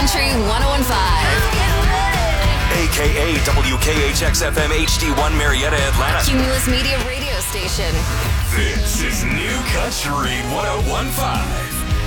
Country 101.5. AKA WKHX-FM HD1 Marietta, Atlanta. Cumulus Media Radio Station. This is New Country 101.5.